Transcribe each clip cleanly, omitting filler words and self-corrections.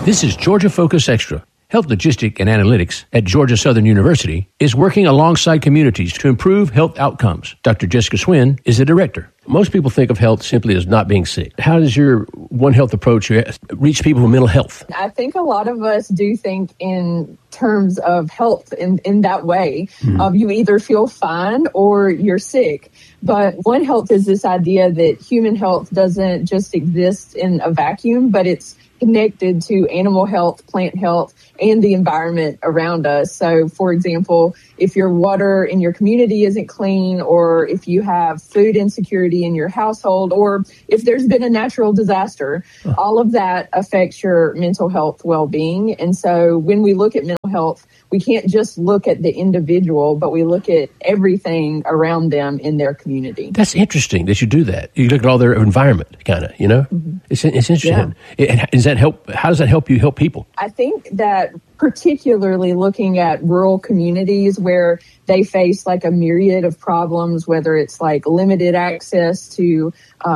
This is Georgia Focus Extra. Health Logistics and Analytics at Georgia Southern University is working alongside communities to improve health outcomes. Dr. Jessica Swin is the director. Most people think of health simply as not being sick. How does your One Health approach reach people with mental health? I think a lot of us do think in terms of health in that way. You either feel fine or you're sick. But One Health is this idea that human health doesn't just exist in a vacuum, but it's connected to animal health, plant health, and the environment around us. So, for example, if your water in your community isn't clean, or if you have food insecurity in your household, or if there's been a natural disaster, all of that affects your mental health well-being. And so when we look at mental health, we can't just look at the individual, but we look at everything around them in their community. That's interesting that you do that. You look at all their environment, kind of, you know? Mm-hmm. It's interesting. Yeah. Does that help? How does that help you help people? I think that particularly looking at rural communities where they face like a myriad of problems, whether it's like limited access to,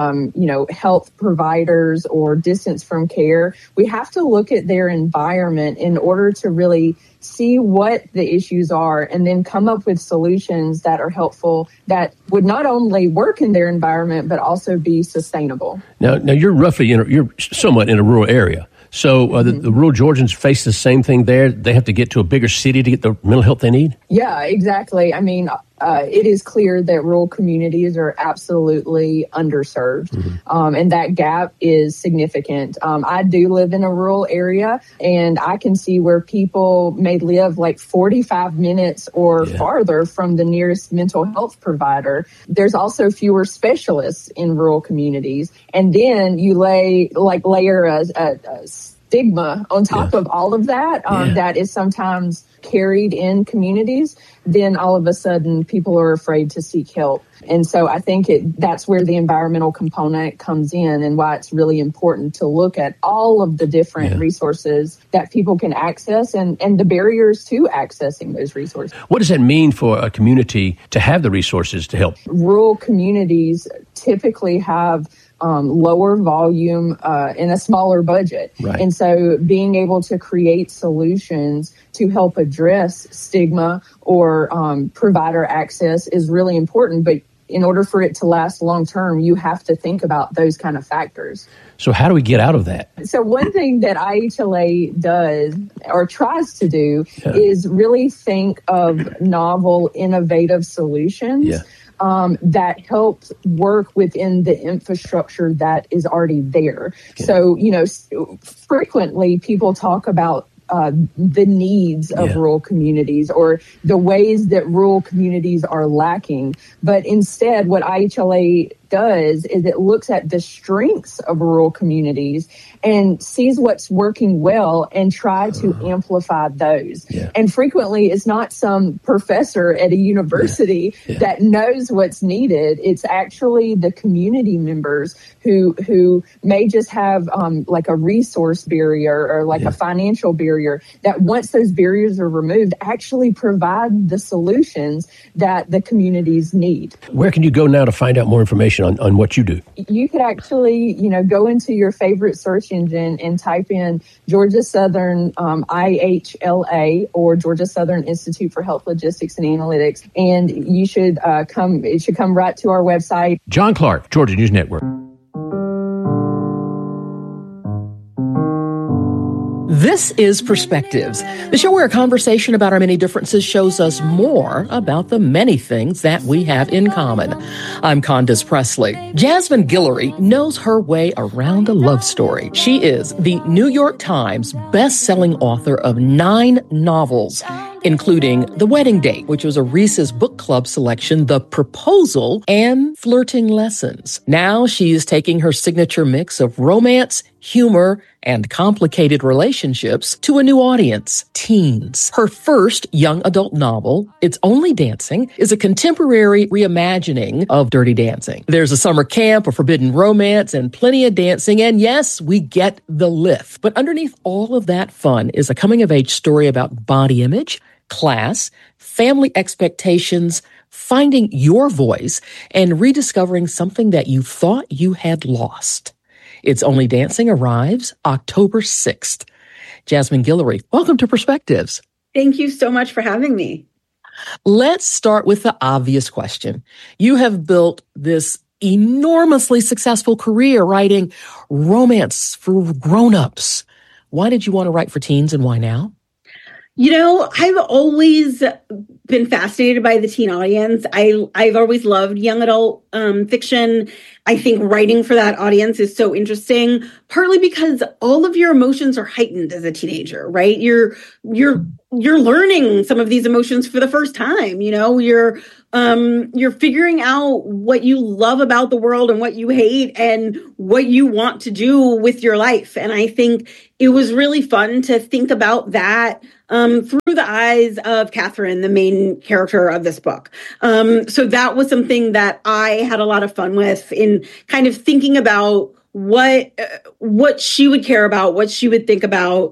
health providers or distance from care, we have to look at their environment in order to really see what the issues are and then come up with solutions that are helpful, that would not only work in their environment, but also be sustainable. Now you're you're somewhat in a rural area. So the rural Georgians face the same thing there. They have to get to a bigger city to get the mental health they need? Yeah, exactly. I mean, it is clear that rural communities are absolutely underserved, and that gap is significant. I do live in a rural area, and I can see where people may live like 45 minutes or farther from the nearest mental health provider. There's also fewer specialists in rural communities. And then you layer a stigma on top of all of that, that is sometimes carried in communities, then all of a sudden people are afraid to seek help. And so I think that's where the environmental component comes in, and why it's really important to look at all of the different resources that people can access and the barriers to accessing those resources. What does that mean for a community to have the resources to help? Rural communities typically have lower volume and a smaller budget. Right. And so being able to create solutions to help address stigma or provider access is really important. But in order for it to last long term, you have to think about those kind of factors. So how do we get out of that? So one thing that IHLA does or tries to do is really think of novel, innovative solutions that help work within the infrastructure that is already there. Okay. So, frequently people talk about the needs of rural communities or the ways that rural communities are lacking. But instead, what IHLA does is it looks at the strengths of rural communities and sees what's working well and try to amplify those. Yeah. And frequently it's not some professor at a university that knows what's needed. It's actually the community members who may just have like a resource barrier or like a financial barrier, that once those barriers are removed, actually provide the solutions that the communities need. Where can you go now to find out more information on what you do? You could actually, go into your favorite search engine and type in Georgia Southern IHLA or Georgia Southern Institute for Health Logistics and Analytics, and you should it should come right to our website. John Clark, Georgia News Network. This is Perspectives, the show where a conversation about our many differences shows us more about the many things that we have in common. I'm Candace Presley. Jasmine Guillory knows her way around a love story. She is the New York Times best-selling author of 9 novels, including The Wedding Date, which was a Reese's Book Club selection, The Proposal, and Flirting Lessons. Now she is taking her signature mix of romance, humor, and complicated relationships to a new audience, teens. Her first young adult novel, It's Only Dancing, is a contemporary reimagining of Dirty Dancing. There's a summer camp, a forbidden romance, and plenty of dancing, and yes, we get the lift. But underneath all of that fun is a coming-of-age story about body image, class, family expectations, finding your voice, and rediscovering something that you thought you had lost. It's Only Dancing arrives October 6th. Jasmine Guillory, welcome to Perspectives. Thank you so much for having me. Let's start with the obvious question. You have built this enormously successful career writing romance for grown-ups. Why did you want to write for teens and why now? I've always been fascinated by the teen audience. I've always loved young adult fiction. I think writing for that audience is so interesting, partly because all of your emotions are heightened as a teenager, right? You're learning some of these emotions for the first time. You're figuring out what you love about the world and what you hate and what you want to do with your life. And I think it was really fun to think about that through the eyes of Catherine, the main character of this book. So that was something that I had a lot of fun with in kind of thinking about what she would care about, what she would think about.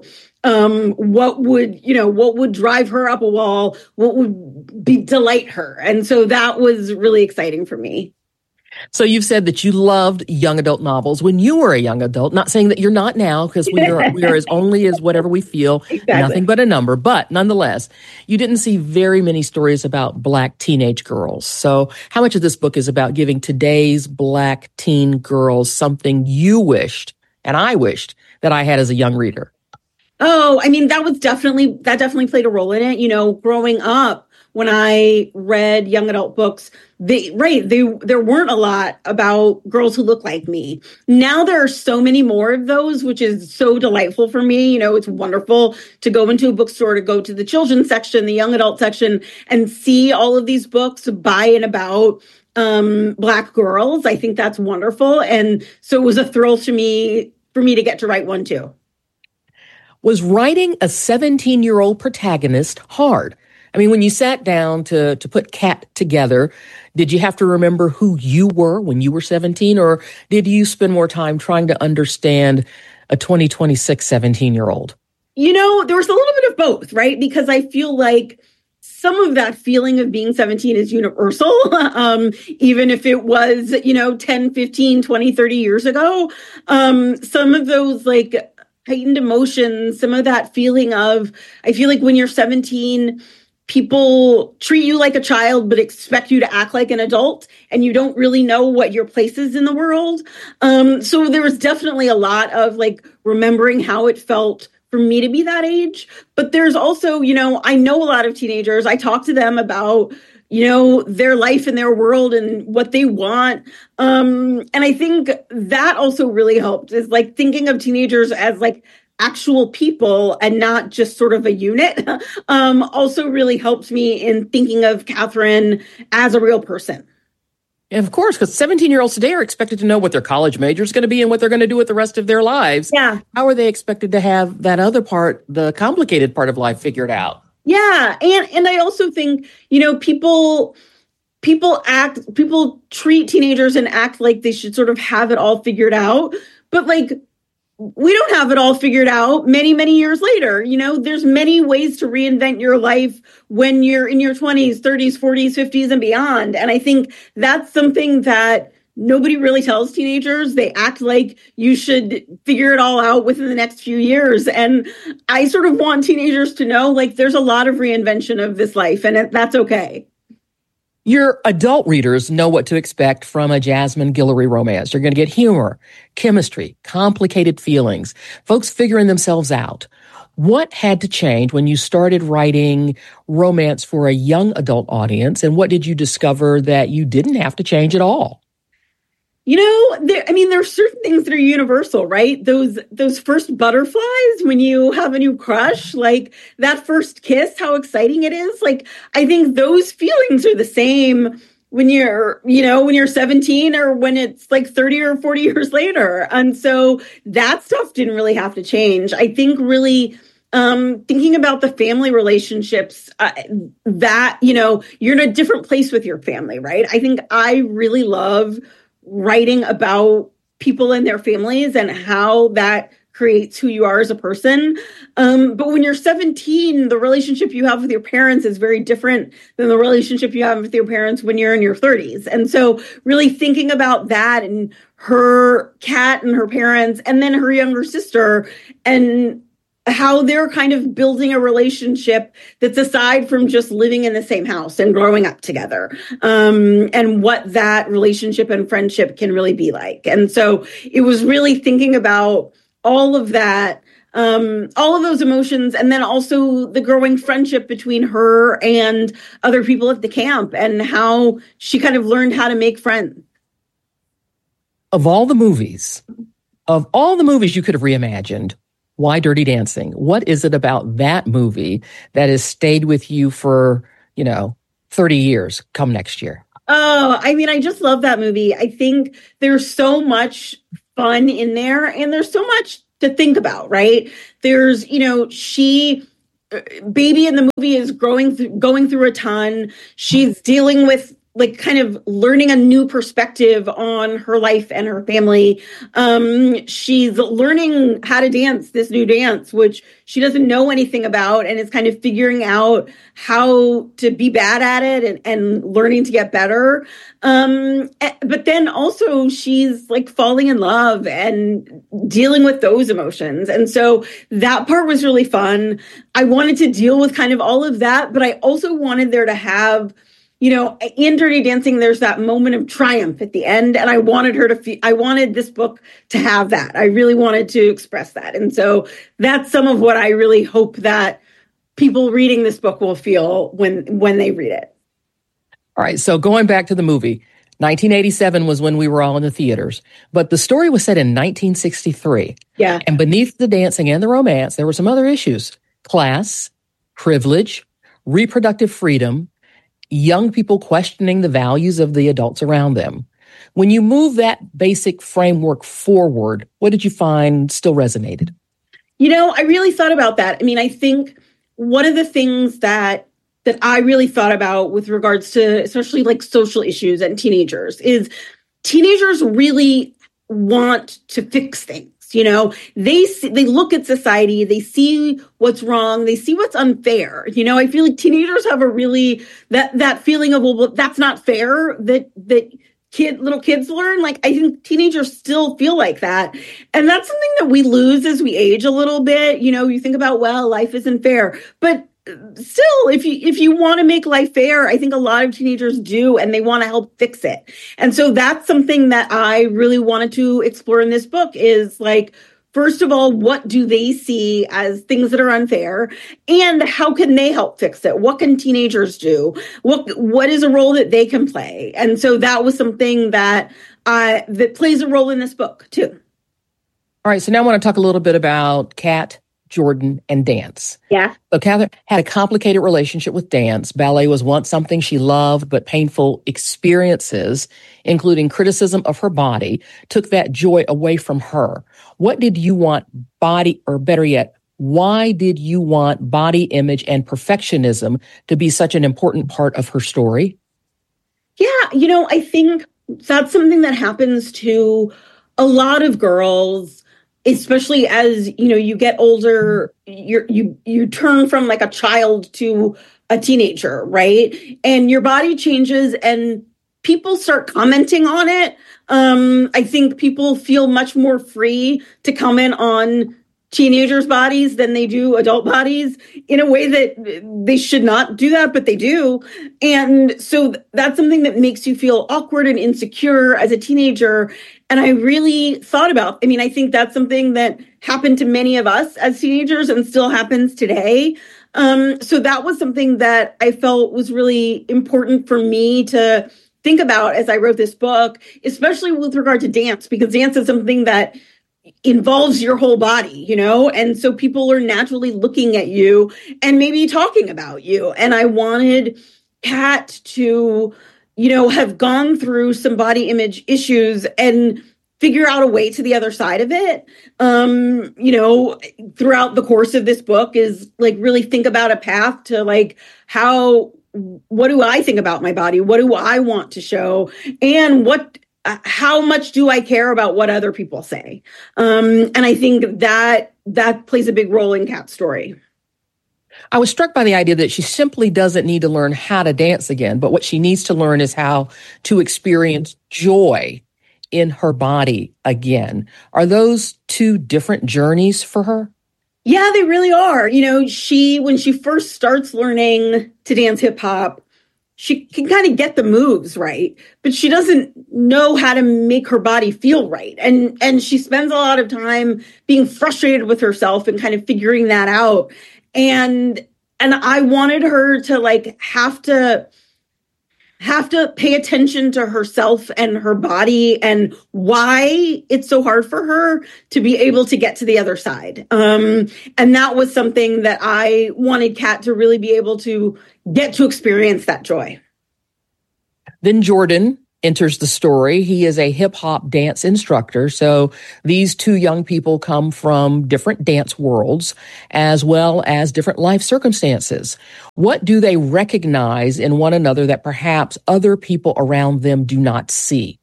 What would drive her up a wall? What would delight her? And so that was really exciting for me. So you've said that you loved young adult novels when you were a young adult, not saying that you're not now, because we are as only as whatever we feel, exactly. Nothing but a number. But nonetheless, you didn't see very many stories about Black teenage girls. So how much of this book is about giving today's Black teen girls something you wished, and I wished, that I had as a young reader? Oh, I mean, that definitely played a role in it. Growing up, when I read young adult books, there weren't a lot about girls who look like me. Now there are so many more of those, which is so delightful for me. It's wonderful to go into a bookstore, to go to the children's section, the young adult section, and see all of these books by and about Black girls. I think that's wonderful. And so it was a thrill for me to get to write one too. Was writing a 17-year-old protagonist hard? I mean, when you sat down to put Cat together, did you have to remember who you were when you were 17, or did you spend more time trying to understand a 2026 17-year-old? There was a little bit of both, right? Because I feel like some of that feeling of being 17 is universal, even if it was, 10, 15, 20, 30 years ago. Some of those heightened emotions, some of that feeling of, I feel like when you're 17, people treat you like a child, but expect you to act like an adult, and you don't really know what your place is in the world. So there was definitely a lot of remembering how it felt for me to be that age. But there's also, I know a lot of teenagers. I talk to them about, their life and their world and what they want. And I think that also really helped, is thinking of teenagers as actual people and not just sort of a unit, also really helps me in thinking of Catherine as a real person. And of course, because 17-year-olds today are expected to know what their college major is going to be and what they're going to do with the rest of their lives. Yeah. How are they expected to have that other part, the complicated part of life, figured out? Yeah. And I also think, people treat teenagers and act like they should sort of have it all figured out. But we don't have it all figured out many, many years later. There's many ways to reinvent your life when you're in your 20s, 30s, 40s, 50s, and beyond. And I think that's something that nobody really tells teenagers. They act like you should figure it all out within the next few years. And I sort of want teenagers to know, there's a lot of reinvention of this life, and that's okay. Your adult readers know what to expect from a Jasmine Guillory romance. You're going to get humor, chemistry, complicated feelings, folks figuring themselves out. What had to change when you started writing romance for a young adult audience, and what did you discover that you didn't have to change at all? There are certain things that are universal, right? Those first butterflies when you have a new crush, that first kiss, how exciting it is. I think those feelings are the same when you're 17 or when it's 30 or 40 years later. And so that stuff didn't really have to change. I think really thinking about the family relationships, that, you're in a different place with your family, right? I think I really love writing about people and their families and how that creates who you are as a person. But when you're 17, the relationship you have with your parents is very different than the relationship you have with your parents when you're in your 30s. And so really thinking about that and her Cat and her parents and then her younger sister and how they're kind of building a relationship that's aside from just living in the same house and growing up together, and what that relationship and friendship can really be like. And so it was really thinking about all of that, all of those emotions, and then also the growing friendship between her and other people at the camp and how she kind of learned how to make friends. Of all the movies you could have reimagined, why Dirty Dancing? What is it about that movie that has stayed with you for, 30 years come next year? Oh, I mean, I just love that movie. I think there's so much fun in there, and there's so much to think about, right? There's, Baby in the movie is going through a ton. She's dealing with kind of learning a new perspective on her life and her family. She's learning how to dance this new dance, which she doesn't know anything about, and is kind of figuring out how to be bad at it and learning to get better. But then also she's falling in love and dealing with those emotions. And so that part was really fun. I wanted to deal with kind of all of that, but I also wanted there to have, in Dirty Dancing, there's that moment of triumph at the end, and I wanted her to I wanted this book to have that. I really wanted to express that. And so that's some of what I really hope that people reading this book will feel when they read it. All right. So going back to the movie, 1987 was when we were all in the theaters, but the story was set in 1963. Yeah. And beneath the dancing and the romance, there were some other issues: class, privilege, reproductive freedom, young people questioning the values of the adults around them. When you move that basic framework forward, what did you find still resonated? I really thought about that. I mean, I think one of the things that I really thought about with regards to especially social issues and teenagers is teenagers really want to fix things. They look at society, they see what's wrong, they see what's unfair. I feel like teenagers have a really that feeling of, well, that's not fair that little kids learn. I think teenagers still feel like that. And that's something that we lose as we age a little bit. You think about, well, life isn't fair, but still, if you want to make life fair, I think a lot of teenagers do, and they want to help fix it. And so that's something that I really wanted to explore in this book is first of all, what do they see as things that are unfair, and how can they help fix it? What can teenagers do? What is a role that they can play? And so that was something that plays a role in this book too. All right. So now I want to talk a little bit about Kat, Jordan, and dance. Yeah. So Catherine had a complicated relationship with dance. Ballet was once something she loved, but painful experiences, including criticism of her body, took that joy away from her. What did you want or better yet, why did you want body image and perfectionism to be such an important part of her story? Yeah, I think that's something that happens to a lot of girls, especially as, you get older, you turn from a child to a teenager, right? And your body changes and people start commenting on it. I think people feel much more free to comment on teenagers' bodies than they do adult bodies in a way that they should not do that, but they do. And so that's something that makes you feel awkward and insecure as a teenager. And I really thought about, I think that's something that happened to many of us as teenagers and still happens today. So that was something that I felt was really important for me to think about as I wrote this book, especially with regard to dance, because dance is something that involves your whole body, and so people are naturally looking at you and maybe talking about you. And I wanted Kat to, have gone through some body image issues and figure out a way to the other side of it. Throughout the course of this book is really think about a path to what do I think about my body? What do I want to show? And how much do I care about what other people say? And I think that plays a big role in Kat's story. I was struck by the idea that she simply doesn't need to learn how to dance again, but what she needs to learn is how to experience joy in her body again. Are those two different journeys for her? Yeah, they really are. When she first starts learning to dance hip hop, she can kind of get the moves right, but she doesn't know how to make her body feel right. And she spends a lot of time being frustrated with herself and kind of figuring that out. And I wanted her to have to pay attention to herself and her body and why it's so hard for her to be able to get to the other side. And that was something that I wanted Kat to really be able to get to experience that joy. Then Jordan enters the story. He is a hip hop dance instructor. So these two young people come from different dance worlds as well as different life circumstances. What do they recognize in one another that perhaps other people around them do not see?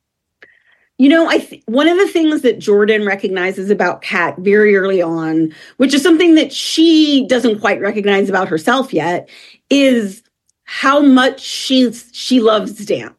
One of the things that Jordan recognizes about Kat very early on, which is something that she doesn't quite recognize about herself yet, is how much she loves dance.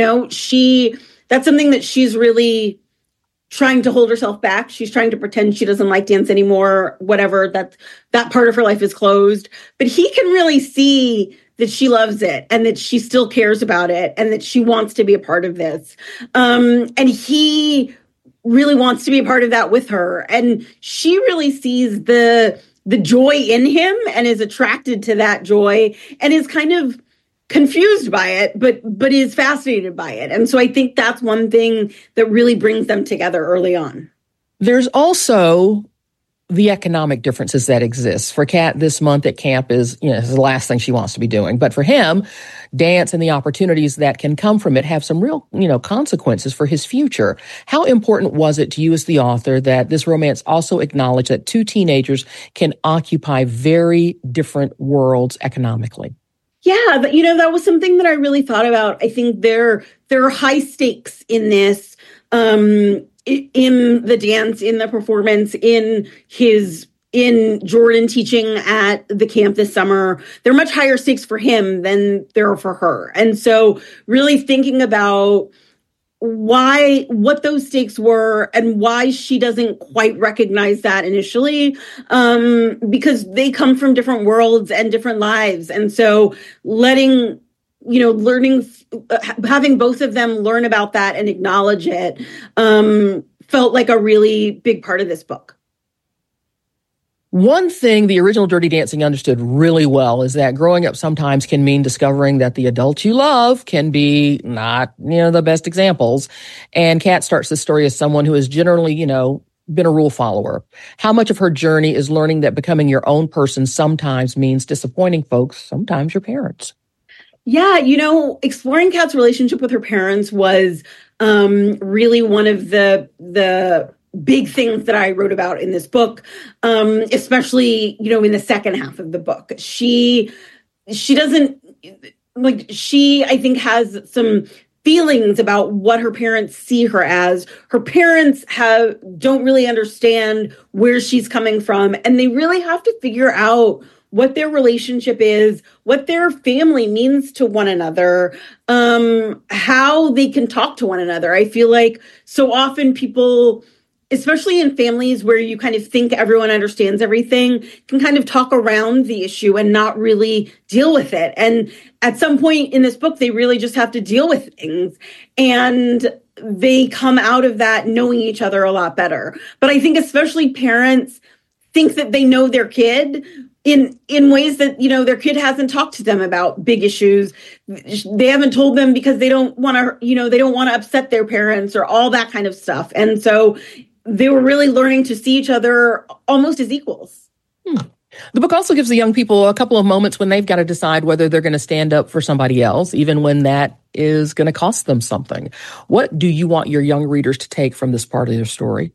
That's something that she's really trying to hold herself back. She's trying to pretend she doesn't like dance anymore, whatever, that part of her life is closed. But he can really see that she loves it and that she still cares about it and that she wants to be a part of this. And he really wants to be a part of that with her. And she really sees the joy in him and is attracted to that joy and is kind of confused by it, but is fascinated by it. And so I think that's one thing that really brings them together early on. There's also the economic differences that exist. For Kat, this month at camp is the last thing she wants to be doing. But for him, dance and the opportunities that can come from it have some real, consequences for his future. How important was it to you as the author that this romance also acknowledged that two teenagers can occupy very different worlds economically? Yeah, that was something that I really thought about. I think there are high stakes in this, in the dance, in the performance, in Jordan teaching at the camp this summer. There are much higher stakes for him than there are for her. And so really thinking about what those stakes were and why she doesn't quite recognize that initially, because they come from different worlds and different lives. And so learning, having both of them learn about that and acknowledge it, felt like a really big part of this book. One thing the original Dirty Dancing understood really well is that growing up sometimes can mean discovering that the adults you love can be not, the best examples. And Kat starts the story as someone who has generally, been a rule follower. How much of her journey is learning that becoming your own person sometimes means disappointing folks, sometimes your parents? Yeah, exploring Kat's relationship with her parents was really one of the big things that I wrote about in this book, especially, in the second half of the book. She doesn't, I think, has some feelings about what her parents see her as. Her parents don't really understand where she's coming from, and they really have to figure out what their relationship is, what their family means to one another, how they can talk to one another. I feel like so often people, especially in families where you kind of think everyone understands everything, can kind of talk around the issue and not really deal with it. And at some point in this book, they really just have to deal with things. And they come out of that knowing each other a lot better. But I think especially parents think that they know their kid in ways that, their kid hasn't talked to them about big issues. They haven't told them because they don't want to, they don't want to upset their parents or all that kind of stuff. And so they were really learning to see each other almost as equals. The book also gives the young people a couple of moments when they've got to decide whether they're going to stand up for somebody else, even when that is going to cost them something. What do you want your young readers to take from this part of their story?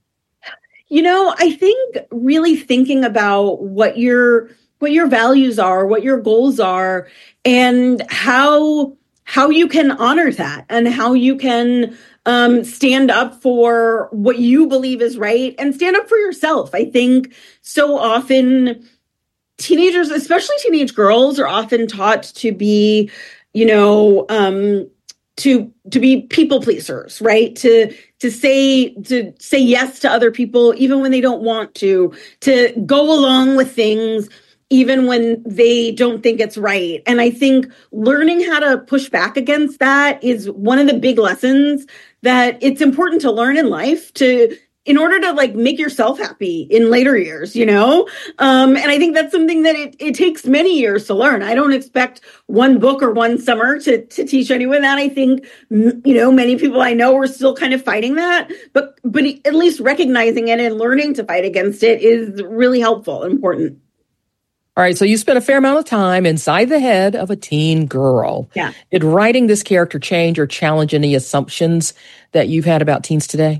I think really thinking about what your values are, what your goals are, and how you can honor that and how you can stand up for what you believe is right and stand up for yourself. I think so often teenagers, especially teenage girls, are often taught to be, to be people pleasers, right? To say yes to other people, even when they don't want to go along with things, even when they don't think it's right. And I think learning how to push back against that is one of the big lessons that it's important to learn in life in order to like make yourself happy in later years, And I think that's something that it takes many years to learn. I don't expect one book or one summer to teach anyone that. I think, many people I know are still kind of fighting that, but at least recognizing it and learning to fight against it is really helpful and important. All right, so you spent a fair amount of time inside the head of a teen girl. Yeah. Did writing this character change or challenge any assumptions that you've had about teens today?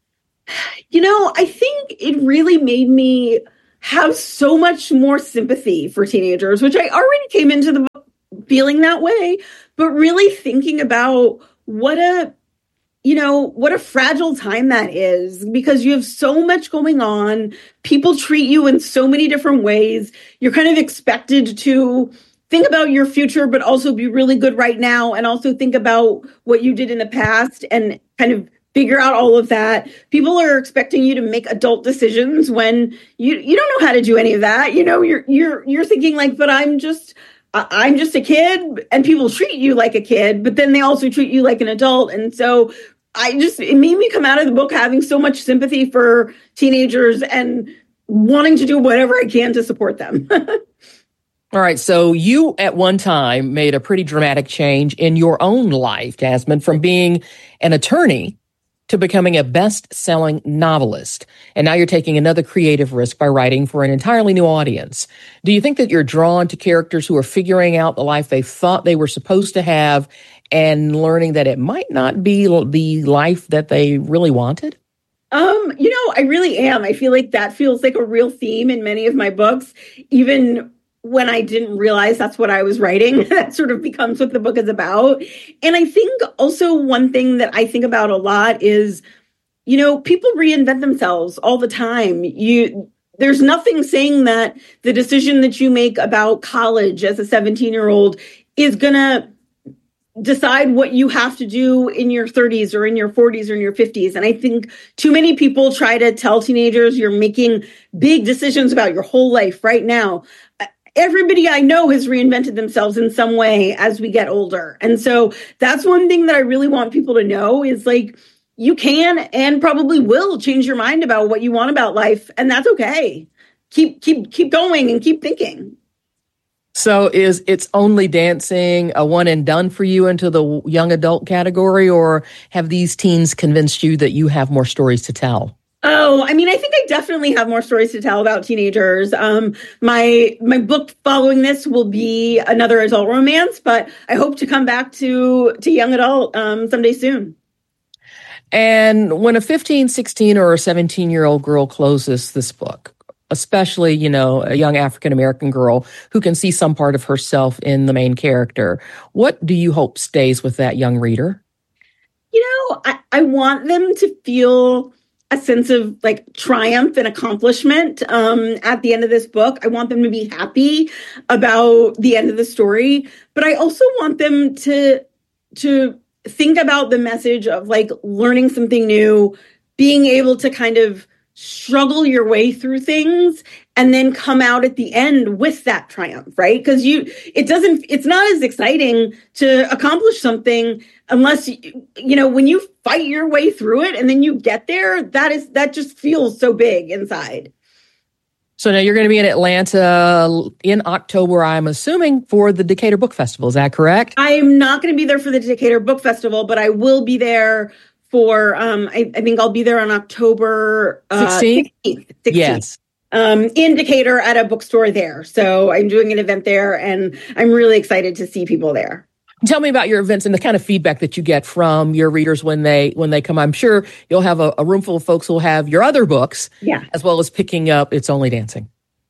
I think it really made me have so much more sympathy for teenagers, which I already came into the book feeling that way, but really thinking about what a fragile time that is, because you have so much going on. People treat you in so many different ways. You're kind of expected to think about your future, but also be really good right now, and also think about what you did in the past and kind of figure out all of that. People are expecting you to make adult decisions when you don't know how to do any of that. You're thinking like, but I'm just a kid, and people treat you like a kid, but then they also treat you like an adult. And so it made me come out of the book having so much sympathy for teenagers and wanting to do whatever I can to support them. All right. So you at one time made a pretty dramatic change in your own life, Jasmine, from being an attorney to becoming a best-selling novelist. And now you're taking another creative risk by writing for an entirely new audience. Do you think that you're drawn to characters who are figuring out the life they thought they were supposed to have and learning that it might not be the life that they really wanted? I really am. I feel like that feels like a real theme in many of my books, even when I didn't realize that's what I was writing. That sort of becomes what the book is about. And I think also one thing that I think about a lot is, people reinvent themselves all the time. There's nothing saying that the decision that you make about college as a 17-year-old is going to decide what you have to do in your 30s or in your 40s or in your 50s. And I think too many people try to tell teenagers you're making big decisions about your whole life right now. Everybody I know has reinvented themselves in some way as we get older. And so that's one thing that I really want people to know is like, you can and probably will change your mind about what you want about life. And that's okay. Keep going and keep thinking. So is It's Only Dancing a one and done for you into the young adult category, or have these teens convinced you that you have more stories to tell? Oh, I think I definitely have more stories to tell about teenagers. My book following this will be another adult romance, but I hope to come back to young adult someday soon. And when a 15, 16, or a 17-year-old girl closes this book, especially, a young African-American girl who can see some part of herself in the main character, what do you hope stays with that young reader? I want them to feel a sense of like triumph and accomplishment at the end of this book. I want them to be happy about the end of the story, but I also want them to think about the message of like learning something new, being able to kind of struggle your way through things and then come out at the end with that triumph, right? Because it's not as exciting to accomplish something unless, when you fight your way through it and then you get there, that just feels so big inside. So now you're going to be in Atlanta in October, I'm assuming, for the Decatur Book Festival. Is that correct? I'm not going to be there for the Decatur Book Festival, but I will be there for, I think I'll be there on October 16th. Yes. In Decatur at a bookstore there. So I'm doing an event there and I'm really excited to see people there. Tell me about your events and the kind of feedback that you get from your readers when they come. I'm sure you'll have a room full of folks who will have your other books, as well as picking up It's Only Dancing.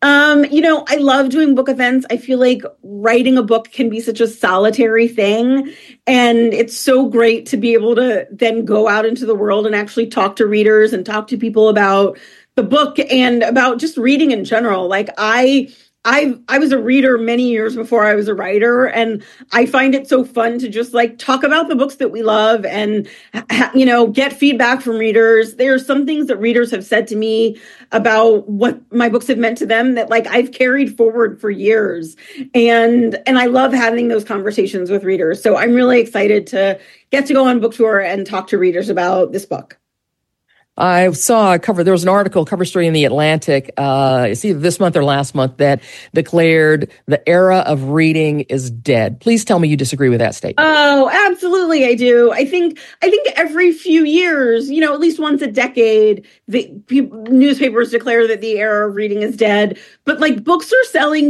I love doing book events. I feel like writing a book can be such a solitary thing. And it's so great to be able to then go out into the world and actually talk to readers and talk to people about the book and about just reading in general. Like I I was a reader many years before I was a writer, and I find it so fun to just like talk about the books that we love and, get feedback from readers. There are some things that readers have said to me about what my books have meant to them that like I've carried forward for years. And I love having those conversations with readers. So I'm really excited to get to go on book tour and talk to readers about this book. I saw there was an article, cover story in The Atlantic, it's either this month or last month, that declared the era of reading is dead. Please tell me you disagree with that statement. Oh, absolutely, I do. I think every few years, at least once a decade, newspapers declare that the era of reading is dead. But like books are selling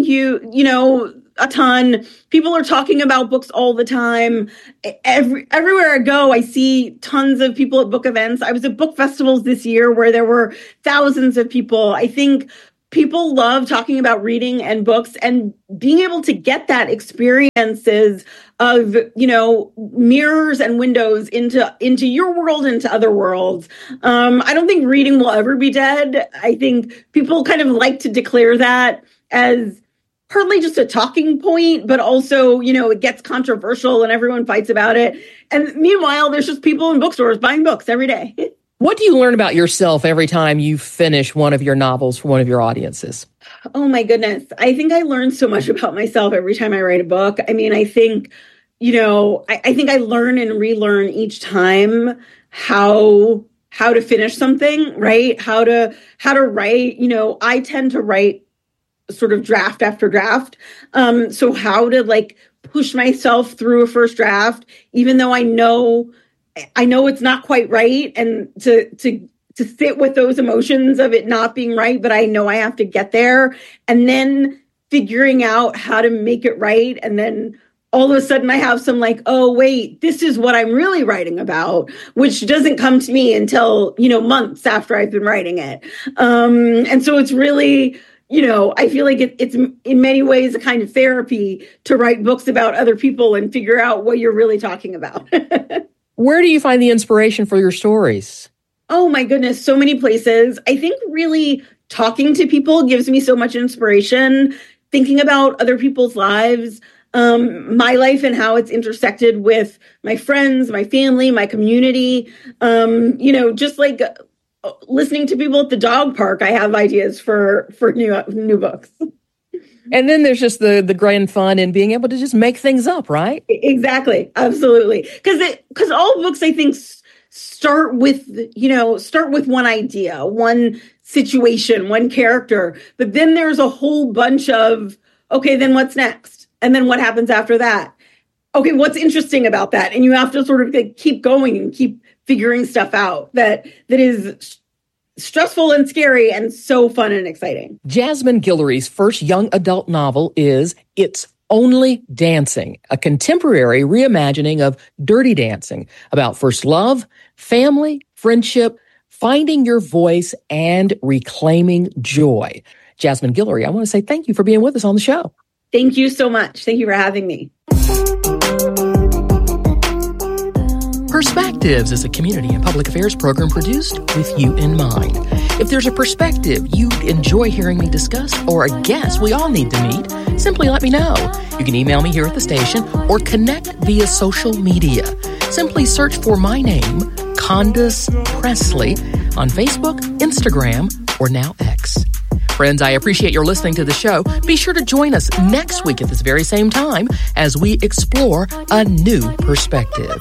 a ton. People are talking about books all the time. Everywhere I go, I see tons of people at book events. I was at book festivals this year where there were thousands of people. I think people love talking about reading and books, and being able to get that experiences of, mirrors and windows into your world, into other worlds. I don't think reading will ever be dead. I think people kind of like to declare that as partly just a talking point, but also, it gets controversial and everyone fights about it. And meanwhile, there's just people in bookstores buying books every day. What do you learn about yourself every time you finish one of your novels for one of your audiences? Oh, my goodness. I think I learn so much about myself every time I write a book. I mean, I think, I think I learn and relearn each time how to finish something, right? How to write. I tend to write sort of draft after draft. So how to like push myself through a first draft, even though I know it's not quite right, and to sit with those emotions of it not being right, but I know I have to get there, and then figuring out how to make it right. And then all of a sudden I have some like, oh, wait, this is what I'm really writing about, which doesn't come to me until, months after I've been writing it. And so it's really, I feel like it's in many ways a kind of therapy to write books about other people and figure out what you're really talking about. Where do you find the inspiration for your stories? Oh, my goodness. So many places. I think really talking to people gives me so much inspiration, thinking about other people's lives, my life and how it's intersected with my friends, my family, my community, just like listening to people at the dog park, I have ideas for new books. And then there's just the grand fun in being able to just make things up, right? Exactly. Absolutely. Because all books, I think, start with one idea, one situation, one character. But then there's a whole bunch of, okay, then what's next? And then what happens after that? Okay, what's interesting about that? And you have to sort of keep going and keep figuring stuff out that is stressful and scary and so fun and exciting. Jasmine Guillory's first young adult novel is It's Only Dancing, a contemporary reimagining of Dirty Dancing about first love, family, friendship, finding your voice, and reclaiming joy. Jasmine Guillory, I want to say thank you for being with us on the show. Thank you so much. Thank you for having me. Perspectives is a community and public affairs program produced with you in mind. If there's a perspective you'd enjoy hearing me discuss or a guest we all need to meet, simply let me know. You can email me here at the station or connect via social media. Simply search for my name, Condace Pressley, on Facebook, Instagram, or now X. Friends, I appreciate your listening to the show. Be sure to join us next week at this very same time as we explore a new perspective.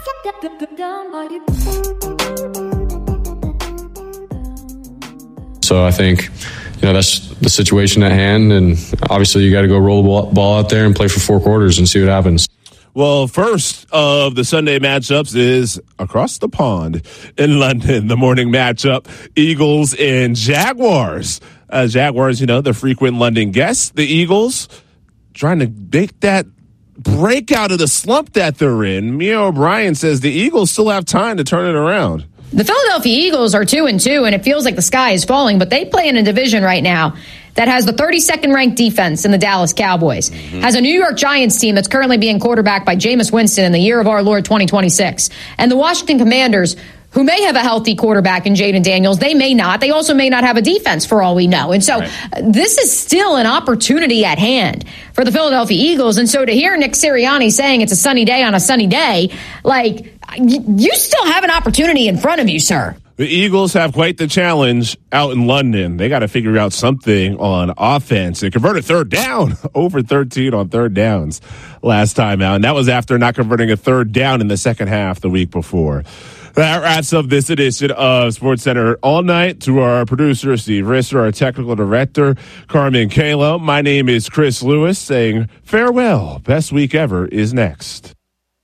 So I think, that's the situation at hand. And obviously you got to go roll the ball out there and play for 4 quarters and see what happens. Well, first of the Sunday matchups is across the pond in London. The morning matchup, Eagles and Jaguars. Jaguars, the frequent London guests. The Eagles trying to make that break out of the slump that they're in. Mia O'Brien says the Eagles still have time to turn it around. The Philadelphia Eagles are 2-2, and it feels like the sky is falling, but they play in a division right now that has the 32nd ranked defense in the Dallas Cowboys, has a New York Giants team that's currently being quarterbacked by Jameis Winston in the year of our Lord 2026, and the Washington Commanders, who may have a healthy quarterback in Jaden Daniels. They may not. They also may not have a defense for all we know. And so this is still an opportunity at hand for the Philadelphia Eagles. And so to hear Nick Sirianni saying it's a sunny day on a sunny day, like, you still have an opportunity in front of you, sir. The Eagles have quite the challenge out in London. They got to figure out something on offense. They converted third down, over 13 on third downs last time out. And that was after not converting a third down in the second half the week before. That wraps up this edition of SportsCenter All Night. To our producer, Steve Risser, our technical director, Carmen Kalo. My name is Chris Lewis, saying farewell. Best week ever is next.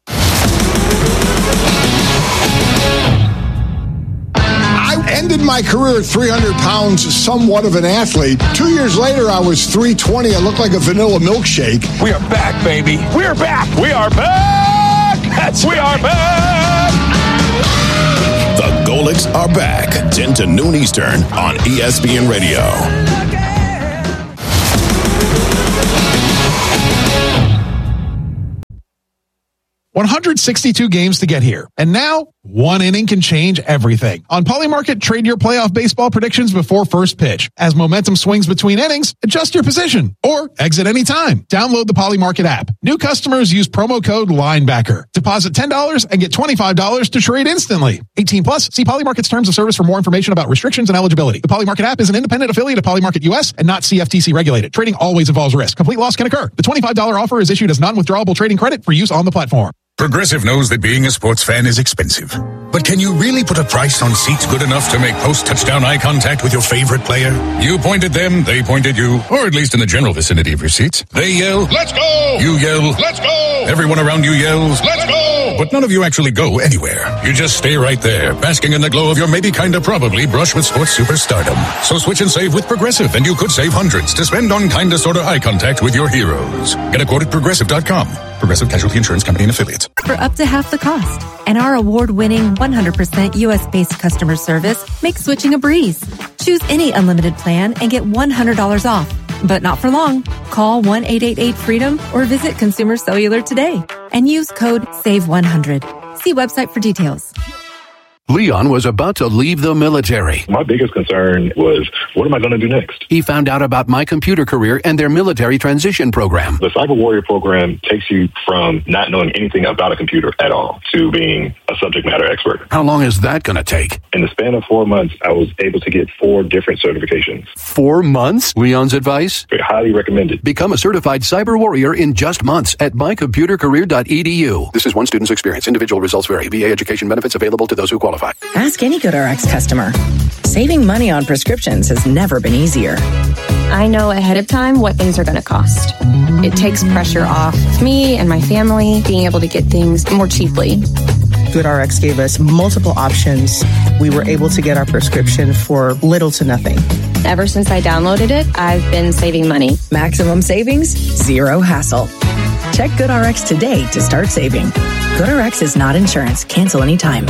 I ended my career at 300 pounds, somewhat of an athlete. 2 years later, I was 320. I looked like a vanilla milkshake. We are back, baby. We are back. We are back. We are back. The Golics are back, 10 to noon Eastern on ESPN Radio. 162 games to get here. And now, one inning can change everything. On Polymarket, trade your playoff baseball predictions before first pitch. As momentum swings between innings, adjust your position or exit anytime. Download the Polymarket app. New customers use promo code LINEBACKER. Deposit $10 and get $25 to trade instantly. 18 plus. See Polymarket's terms of service for more information about restrictions and eligibility. The Polymarket app is an independent affiliate of Polymarket US and not CFTC regulated. Trading always involves risk. Complete loss can occur. The $25 offer is issued as non-withdrawable trading credit for use on the platform. Progressive knows that being a sports fan is expensive. But can you really put a price on seats good enough to make post-touchdown eye contact with your favorite player? You point at them, they point at you, or at least in the general vicinity of your seats. They yell, "Let's go!" You yell, "Let's go!" Everyone around you yells, "Let's go!" But none of you actually go anywhere. You just stay right there, basking in the glow of your maybe kinda probably brush with sports superstardom. So switch and save with Progressive, and you could save hundreds to spend on kinda sorta eye contact with your heroes. Get a quote at Progressive.com. Progressive Casualty Insurance Company and Affiliates. For up to half the cost. And our award-winning 100% U.S.-based customer service makes switching a breeze. Choose any unlimited plan and get $100 off. But not for long. Call 1-888-FREEDOM or visit Consumer Cellular today and use code SAVE100. See website for details. Leon was about to leave the military. My biggest concern was, what am I going to do next? He found out about My Computer Career and their military transition program. The Cyber Warrior program takes you from not knowing anything about a computer at all to being a subject matter expert. How long is that going to take? In the span of 4 months, I was able to get 4 different certifications. 4 months? Leon's advice? Highly recommended. Become a certified cyber warrior in just months at mycomputercareer.edu. This is one student's experience. Individual results vary. VA education benefits available to those who qualify. Ask any GoodRx customer. Saving money on prescriptions has never been easier. I know ahead of time what things are going to cost. It takes pressure off me and my family being able to get things more cheaply. GoodRx gave us multiple options. We were able to get our prescription for little to nothing. Ever since I downloaded it, I've been saving money. Maximum savings, zero hassle. Check GoodRx today to start saving. GoodRx is not insurance. Cancel anytime.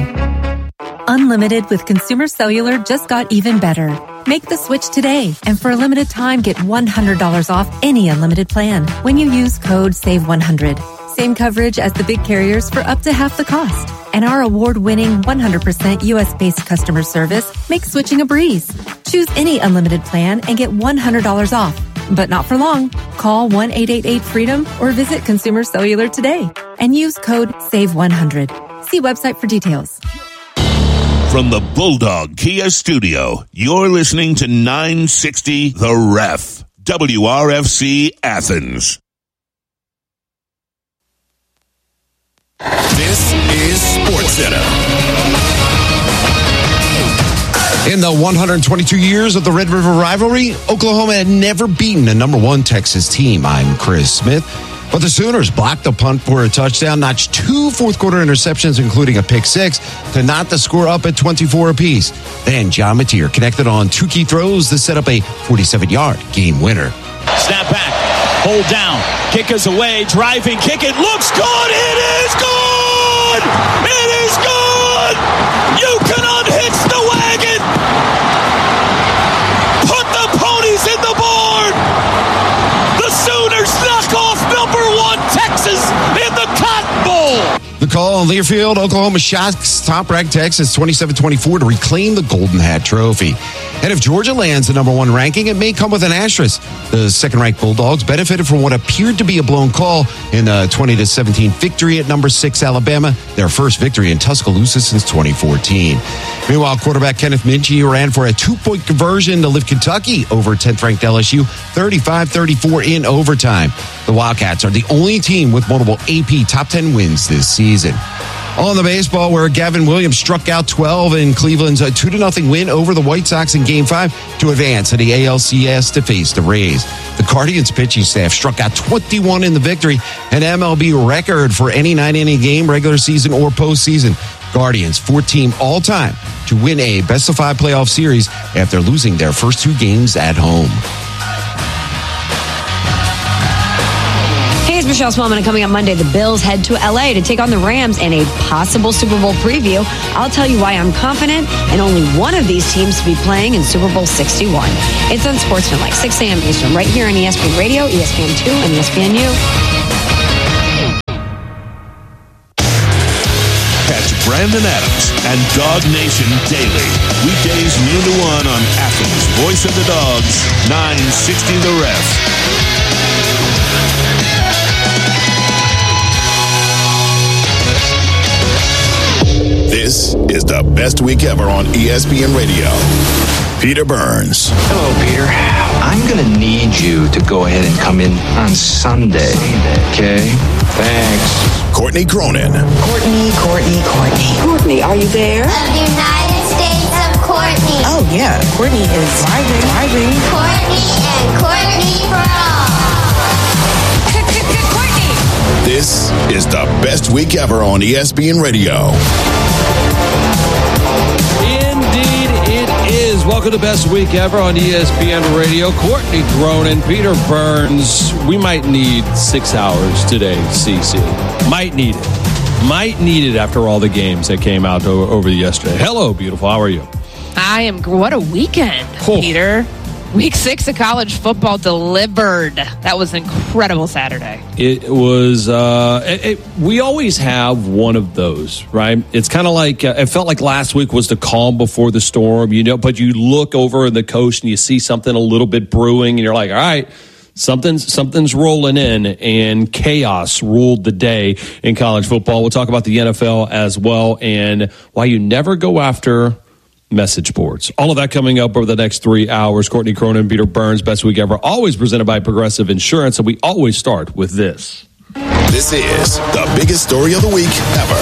Unlimited with Consumer Cellular just got even better. Make the switch today, and for a limited time, get $100 off any unlimited plan when you use code SAVE100. Same coverage as the big carriers for up to half the cost. And our award-winning 100% U.S.-based customer service makes switching a breeze. Choose any unlimited plan and get $100 off. But not for long. Call 1-888-FREEDOM or visit Consumer Cellular today and use code SAVE100. See website for details. From the Bulldog Kia Studio, you're listening to 960 The Ref, WRFC Athens. This is SportsCenter. In the 122 years of the Red River rivalry, Oklahoma had never beaten a number 1 Texas team. I'm Chris Smith. But the Sooners blocked the punt for a touchdown, notched 2 fourth-quarter interceptions, including a pick-6, to knot the score up at 24 apiece. Then John Mateer connected on 2 key throws to set up a 47-yard game winner. Snap back, hold down, kick is away, driving, kick it, looks good, it is good! It is good! You can unhitch the wagon! Put the ponies in the board! The Sooners knock off number 1 Texas in the Cotton Bowl! The call Meanwhile, in Learfield, Oklahoma shocks top-ranked Texas 27-24 to reclaim the Golden Hat Trophy. And if Georgia lands the number 1 ranking, it may come with an asterisk. The second-ranked Bulldogs benefited from what appeared to be a blown call in the 20-17 victory at number 6 Alabama, their first victory in Tuscaloosa since 2014. Meanwhile, quarterback Kenneth Minchie ran for a 2-point conversion to lift Kentucky over 10th-ranked LSU 35-34 in overtime. The Wildcats are the only team with multiple AP top 10 wins this season. On the baseball, where Gavin Williams struck out 12 in Cleveland's 2-0 win over the White Sox in Game 5 to advance to the ALCS to face the Rays. The Guardians pitching staff struck out 21 in the victory, an MLB record for any 9-inning game, regular season or postseason. Guardians, 4th team all-time to win a best-of-5 playoff series after losing their first 2 games at home. Hey, it's Michelle Smallman, and coming up Monday, the Bills head to L.A. to take on the Rams in a possible Super Bowl preview. I'll tell you why I'm confident in only one of these teams to be playing in Super Bowl 61. It's Unsportsmanlike, 6 a.m. Eastern, right here on ESPN Radio, ESPN2, and ESPNU. Catch Brandon Adams and Dog Nation daily. Weekdays noon to 1 on Athens' Voice of the Dogs, 960 The Ref. This is the best week ever on ESPN Radio. Peter Burns. Hello, Peter. I'm going to need you to go ahead and come in on Sunday. Okay? Thanks. Courtney Cronin. Courtney, are you there? Of the United States of Courtney. Oh, yeah. Courtney is driving. Courtney and Courtney for all. Courtney. This is the best week ever on ESPN Radio. Indeed, it is. Welcome to Best Week Ever on ESPN Radio. Courtney Cronin, Peter Burns. We might need 6 hours today, CC. Might need it after all the games that came out over yesterday. Hello, beautiful. How are you? I am. What a weekend, Peter. Week 6 of college football delivered. That was an incredible Saturday. It was, we always have one of those, right? It's kind of like, it felt like last week was the calm before the storm, but you look over in the coast and you see something a little bit brewing and you're like, all right, something's rolling in, and chaos ruled the day in college football. We'll talk about the NFL as well and why you never go after message boards. All of that coming up over the next 3 hours. Courtney Cronin, Peter Burns, Best Week Ever, always presented by Progressive Insurance, and we always start with this. This is the biggest story of the week ever.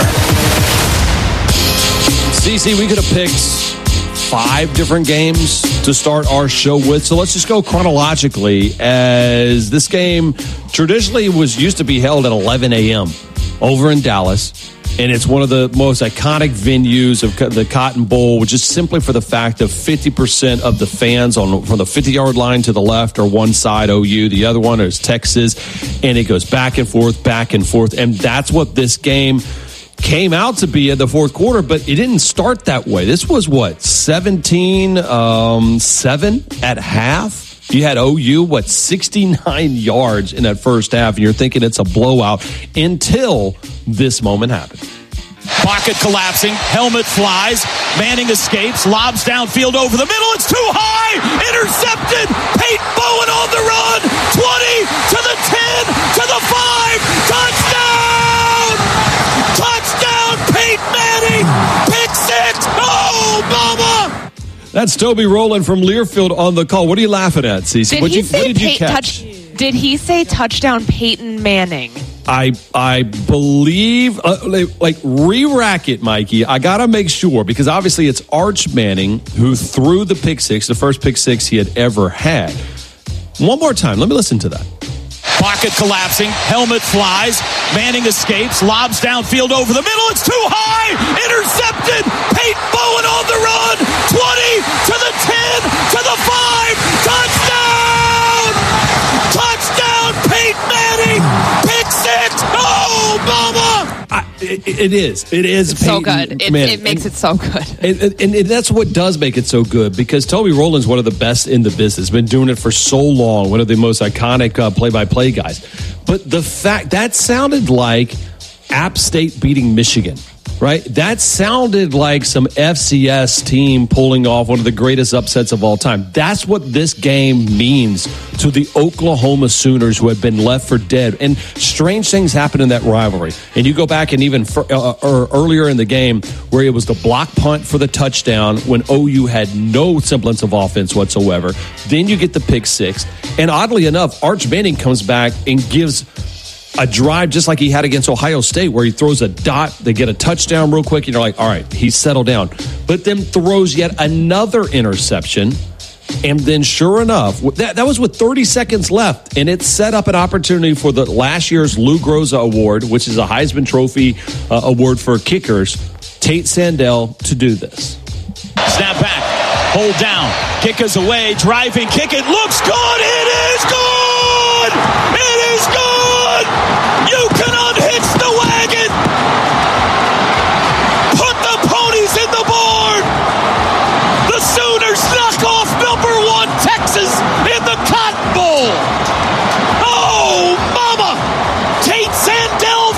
CC, we could have picked 5 different games to start our show with, so let's just go chronologically, as this game traditionally used to be held at 11 a.m. over in Dallas. And it's one of the most iconic venues of the Cotton Bowl, which is simply for the fact of 50% of the fans from the 50-yard line to the left are one side, OU, the other one is Texas, and it goes back and forth, and that's what this game came out to be in the fourth quarter, but it didn't start that way. This was, 17-7 at half? You had OU, 69 yards in that first half, and you're thinking it's a blowout until this moment happened. Pocket collapsing, helmet flies, Manning escapes, lobs downfield over the middle, it's too high, intercepted, Peyton Bowen on the run, 20 to the 10 to the 5, touchdown! Touchdown, Peyton Manning, pick 6, oh, mama! That's Toby Rowland from Learfield on the call. What are you laughing at, Cece? What did you catch? Did he say touchdown Peyton Manning? I believe, re-rack it, Mikey. I got to make sure, because obviously it's Arch Manning who threw the pick 6, the first pick 6 he had ever had. One more time. Let me listen to that. Pocket collapsing, helmet flies, Manning escapes, lobs downfield over the middle, it's too high, intercepted, Peyton Bowen on the run, 20 to the 10 to the 5, touchdown! Touchdown, Peyton Manning, pick 6, oh, mama! It is. It's so good. It makes it so good. And that's what does make it so good, because Toby Rowland's one of the best in the business. Been doing it for so long. One of the most iconic play-by-play guys. But the fact that sounded like App State beating Michigan, right? That sounded like some FCS team pulling off one of the greatest upsets of all time. That's what this game means to the Oklahoma Sooners, who have been left for dead. And strange things happen in that rivalry. And you go back and even earlier in the game where it was the block punt for the touchdown when OU had no semblance of offense whatsoever. Then you get the pick six. And oddly enough, Arch Manning comes back and gives a drive just like he had against Ohio State, where he throws a dot, they get a touchdown real quick, and you're like, all right, he's settled down. But then throws yet another interception, and then sure enough, that was with 30 seconds left, and it set up an opportunity for the last year's Lou Groza Award, which is a Heisman Trophy award for kickers, Tate Sandell, to do this. Snap back, hold down, kick is away, driving, kick it, looks good, it is good! It is good! You can unhitch the